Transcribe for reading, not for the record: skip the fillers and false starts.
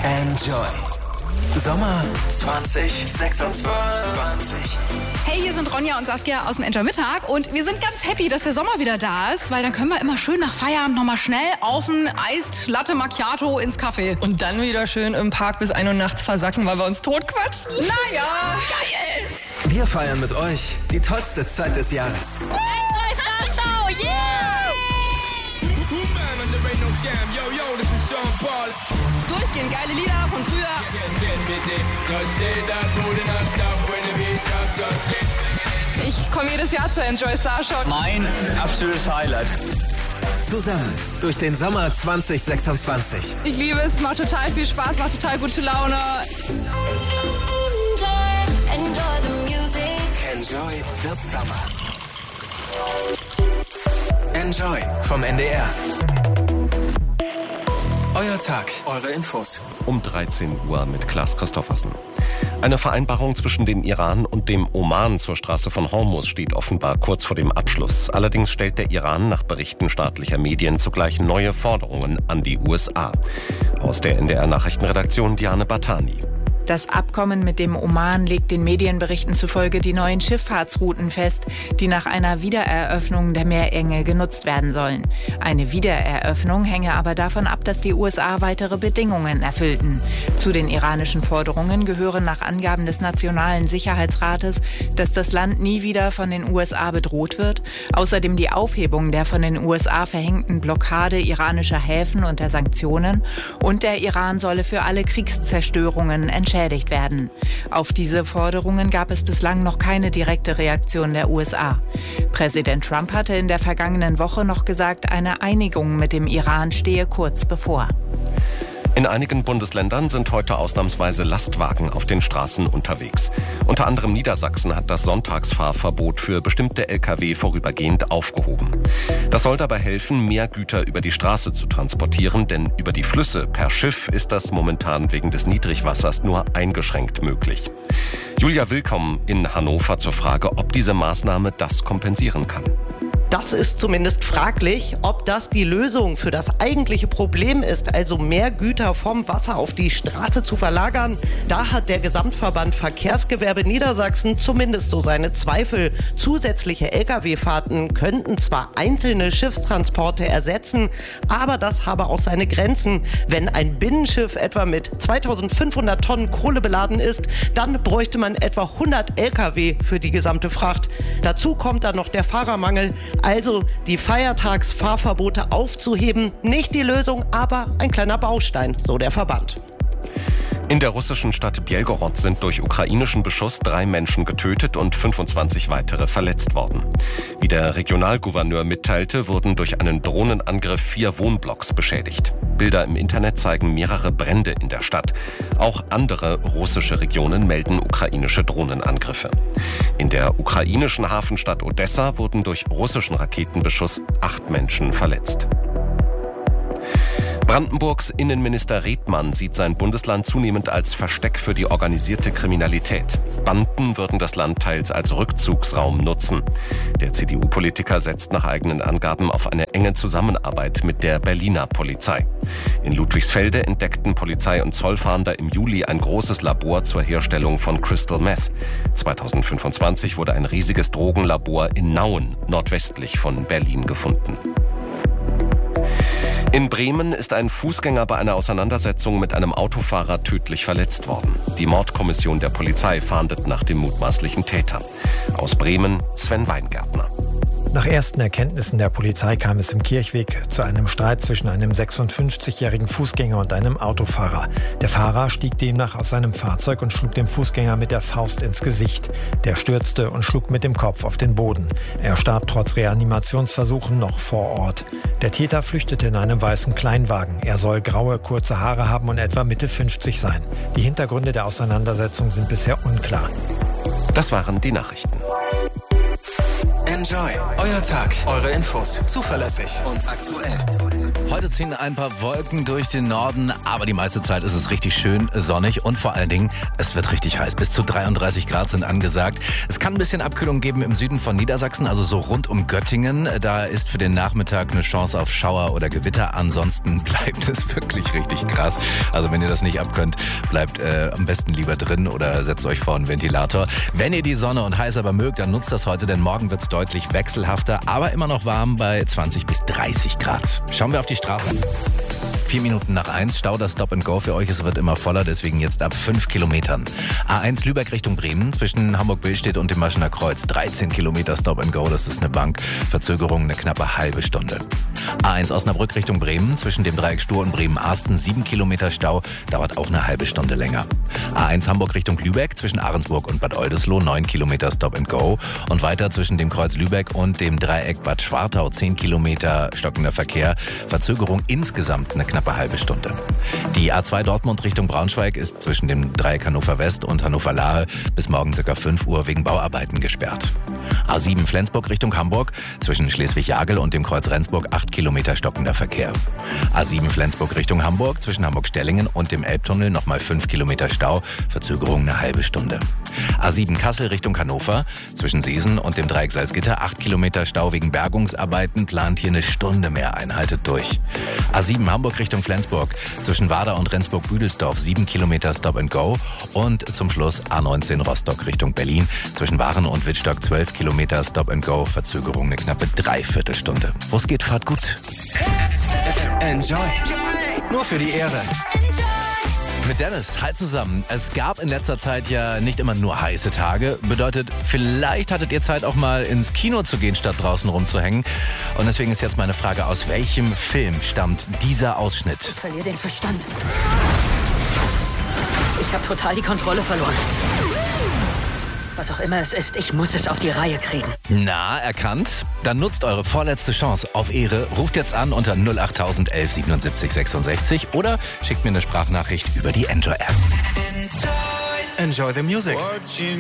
Enjoy. Sommer 2026. Hey, hier sind Ronja und Saskia aus dem Enjoy Mittag und wir sind ganz happy, dass der Sommer wieder da ist, weil dann können wir immer schön nach Feierabend nochmal schnell auf ein Eist Latte Macchiato ins Café. Und dann wieder schön im Park bis 1 Uhr nachts versacken, weil wir uns totquatschen. Naja, geil! Wir feiern mit euch die tollste Zeit des Jahres. Show, yeah! Durchgehend geile Lieder von früher. Ich komme jedes Jahr zur Enjoy Star Show. Mein absolutes Highlight. Zusammen durch den Sommer 2026. Ich liebe es, macht total viel Spaß, macht total gute Laune. Enjoy the Summer. Enjoy vom NDR. Euer Tag, eure Infos. Um 13 Uhr mit Klaas Christoffersen. Eine Vereinbarung zwischen dem Iran und dem Oman zur Straße von Hormuz steht offenbar kurz vor dem Abschluss. Allerdings stellt der Iran nach Berichten staatlicher Medien zugleich neue Forderungen an die USA. Aus der NDR-Nachrichtenredaktion Diane Batani. Das Abkommen mit dem Oman legt den Medienberichten zufolge die neuen Schifffahrtsrouten fest, die nach einer Wiedereröffnung der Meerenge genutzt werden sollen. Eine Wiedereröffnung hänge aber davon ab, dass die USA weitere Bedingungen erfüllten. Zu den iranischen Forderungen gehören nach Angaben des Nationalen Sicherheitsrates, dass das Land nie wieder von den USA bedroht wird, außerdem die Aufhebung der von den USA verhängten Blockade iranischer Häfen und der Sanktionen und der Iran solle für alle Kriegszerstörungen entschädigt werden. Auf diese Forderungen gab es bislang noch keine direkte Reaktion der USA. Präsident Trump hatte in der vergangenen Woche noch gesagt, eine Einigung mit dem Iran stehe kurz bevor. In einigen Bundesländern sind heute ausnahmsweise Lastwagen auf den Straßen unterwegs. Unter anderem Niedersachsen hat das Sonntagsfahrverbot für bestimmte Lkw vorübergehend aufgehoben. Das soll dabei helfen, mehr Güter über die Straße zu transportieren, denn über die Flüsse per Schiff ist das momentan wegen des Niedrigwassers nur eingeschränkt möglich. Julia Willkomm in Hannover zur Frage, ob diese Maßnahme das kompensieren kann. Das ist zumindest fraglich, ob das die Lösung für das eigentliche Problem ist, also mehr Güter vom Wasser auf die Straße zu verlagern. Da hat der Gesamtverband Verkehrsgewerbe Niedersachsen zumindest so seine Zweifel. Zusätzliche Lkw-Fahrten könnten zwar einzelne Schiffstransporte ersetzen, aber das habe auch seine Grenzen. Wenn ein Binnenschiff etwa mit 2500 Tonnen Kohle beladen ist, dann bräuchte man etwa 100 Lkw für die gesamte Fracht. Dazu kommt dann noch der Fahrermangel. Also die Feiertagsfahrverbote aufzuheben, nicht die Lösung, aber ein kleiner Baustein, so der Verband. In der russischen Stadt Belgorod sind durch ukrainischen Beschuss 3 Menschen getötet und 25 weitere verletzt worden. Wie der Regionalgouverneur mitteilte, wurden durch einen Drohnenangriff 4 Wohnblocks beschädigt. Bilder im Internet zeigen mehrere Brände in der Stadt. Auch andere russische Regionen melden ukrainische Drohnenangriffe. In der ukrainischen Hafenstadt Odessa wurden durch russischen Raketenbeschuss 8 Menschen verletzt. Brandenburgs Innenminister Redmann sieht sein Bundesland zunehmend als Versteck für die organisierte Kriminalität. Banden würden das Land teils als Rückzugsraum nutzen. Der CDU-Politiker setzt nach eigenen Angaben auf eine enge Zusammenarbeit mit der Berliner Polizei. In Ludwigsfelde entdeckten Polizei und Zollfahnder im Juli ein großes Labor zur Herstellung von Crystal Meth. 2025 wurde ein riesiges Drogenlabor in Nauen, nordwestlich von Berlin, gefunden. In Bremen ist ein Fußgänger bei einer Auseinandersetzung mit einem Autofahrer tödlich verletzt worden. Die Mordkommission der Polizei fahndet nach dem mutmaßlichen Täter. Aus Bremen Sven Weingärtner. Nach ersten Erkenntnissen der Polizei kam es im Kirchweg zu einem Streit zwischen einem 56-jährigen Fußgänger und einem Autofahrer. Der Fahrer stieg demnach aus seinem Fahrzeug und schlug dem Fußgänger mit der Faust ins Gesicht. Der stürzte und schlug mit dem Kopf auf den Boden. Er starb trotz Reanimationsversuchen noch vor Ort. Der Täter flüchtete in einem weißen Kleinwagen. Er soll graue, kurze Haare haben und etwa Mitte 50 sein. Die Hintergründe der Auseinandersetzung sind bisher unklar. Das waren die Nachrichten. Enjoy. Euer Tag, eure Infos. Zuverlässig und aktuell. Heute ziehen ein paar Wolken durch den Norden, aber die meiste Zeit ist es richtig schön sonnig und vor allen Dingen, es wird richtig heiß. Bis zu 33 Grad sind angesagt. Es kann ein bisschen Abkühlung geben im Süden von Niedersachsen, also so rund um Göttingen. Da ist für den Nachmittag eine Chance auf Schauer oder Gewitter. Ansonsten bleibt es wirklich richtig krass. Also wenn ihr das nicht abkönnt, bleibt am besten lieber drin oder setzt euch vor einen Ventilator. Wenn ihr die Sonne und heiß aber mögt, dann nutzt das heute, denn morgen wird es deutlich wechselhafter, aber immer noch warm bei 20 bis 30 Grad. Schauen wir auf die Straße. 4 Minuten nach 1, Stau, das Stop and Go für euch. Es wird immer voller, deswegen jetzt ab 5 Kilometern. A1 Lübeck Richtung Bremen, zwischen Hamburg-Billstedt und dem Maschener Kreuz. 13 Kilometer Stop and Go, das ist eine Bank. Verzögerung eine knappe halbe Stunde. A1 Osnabrück Richtung Bremen, zwischen dem Dreieck Stur und Bremen-Arsten. 7 Kilometer Stau, dauert auch eine halbe Stunde länger. A1 Hamburg Richtung Lübeck, zwischen Ahrensburg und Bad Oldesloe. 9 Kilometer Stop and Go. Und weiter zwischen dem Kreuz Lübeck und dem Dreieck Bad Schwartau. 10 Kilometer stockender Verkehr. Verzögerung insgesamt eine knappe halbe Stunde. Die A2 Dortmund Richtung Braunschweig ist zwischen dem Dreieck Hannover West und Hannover Lahe bis morgen ca. 5 Uhr wegen Bauarbeiten gesperrt. A7 Flensburg Richtung Hamburg, zwischen Schleswig-Jagel und dem Kreuz Rendsburg 8 Kilometer stockender Verkehr. A7 Flensburg Richtung Hamburg, zwischen Hamburg-Stellingen und dem Elbtunnel nochmal 5 Kilometer Stau, Verzögerung eine halbe Stunde. A7 Kassel Richtung Hannover, zwischen Seesen und dem Dreieck Salzgitter 8 Kilometer Stau wegen Bergungsarbeiten, plant hier eine Stunde mehr ein, haltet durch. A7 Hamburg Richtung Flensburg, zwischen Wader und Rendsburg-Büdelsdorf 7 Kilometer Stop and Go und zum Schluss A19 Rostock Richtung Berlin, zwischen Waren und Wittstock 12 Kilometer Stop and Go, Verzögerung eine knappe Dreiviertelstunde. Wo es geht, fahrt gut. Enjoy. Nur für die Ehre. Mit Dennis, halt zusammen. Es gab in letzter Zeit ja nicht immer nur heiße Tage. Bedeutet, vielleicht hattet ihr Zeit auch mal ins Kino zu gehen, statt draußen rumzuhängen. Und deswegen ist jetzt meine Frage, aus welchem Film stammt dieser Ausschnitt? Ich verliere den Verstand. Ich habe total die Kontrolle verloren. Was auch immer es ist, ich muss es auf die Reihe kriegen. Na, erkannt? Dann nutzt eure vorletzte Chance auf Ehre. Ruft jetzt an unter 08000 11 77 66 oder schickt mir eine Sprachnachricht über die Enjoy-App. Enjoy the music.